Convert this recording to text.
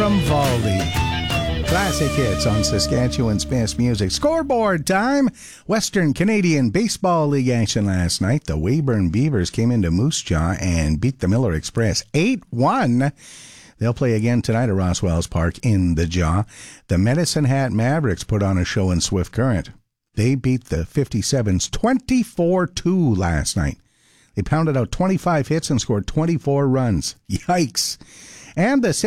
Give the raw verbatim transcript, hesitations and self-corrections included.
from Valdi. Classic hits on Saskatchewan's best music. Scoreboard time. Western Canadian Baseball League action last night. The Weyburn Beavers came into Moose Jaw and beat the Miller Express eight one. They'll play again tonight at Roswells Park in the Jaw. The Medicine Hat Mavericks put on a show in Swift Current. They beat the fifty-sevens twenty-four two last night. They pounded out twenty-five hits and scored twenty-four runs. Yikes. And the